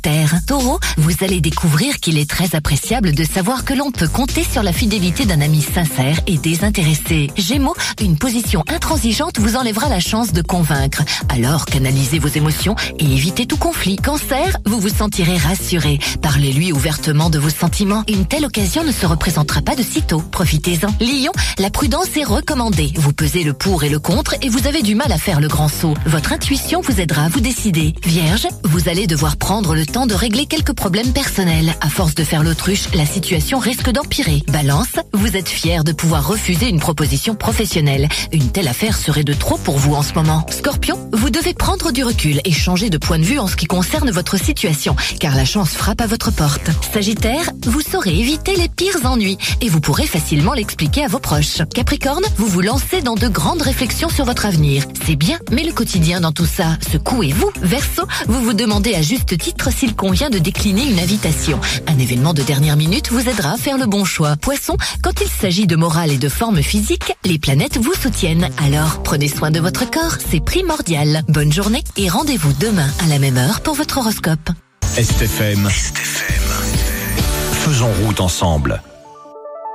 Terre. Taureau, vous allez découvrir qu'il est très appréciable de savoir que l'on peut compter sur la fidélité d'un ami sincère et désintéressé. Gémeaux, une position intransigeante vous enlèvera la chance de convaincre. Alors canalisez vos émotions et évitez tout conflit. Cancer, vous vous sentirez rassuré. Parlez-lui ouvertement de vos sentiments. Une telle occasion ne se représentera pas de sitôt. Profitez-en. Lion, la prudence est recommandée. Vous pesez le pour et le contre et vous avez du mal à faire le grand saut. Votre intuition vous aidera à vous décider. Vierge, vous allez devoir prendre le temps de régler quelques problèmes personnels. À force de faire l'autruche, la situation risque d'empirer. Balance, vous êtes fier de pouvoir refuser une proposition professionnelle. Une telle affaire serait de trop pour vous en ce moment. Scorpion, vous devez prendre du recul et changer de point de vue en ce qui concerne votre situation, car la chance frappe à votre porte. Sagittaire, vous saurez éviter les pires ennuis et vous pourrez facilement l'expliquer à vos proches. Capricorne, vous vous lancez dans de grandes réflexions sur votre avenir. C'est bien, mais le quotidien dans tout ça, secouez-vous. Verseau, vous vous demandez à juste titre s'il convient de décliner une invitation. Un événement de dernière minute vous aidera à faire le bon choix. Poisson, quand il s'agit de morale et de forme physique, les planètes vous soutiennent. Alors, prenez soin de votre corps, c'est primordial. Bonne journée et rendez-vous demain à la même heure pour votre horoscope. STFM. Faisons route ensemble.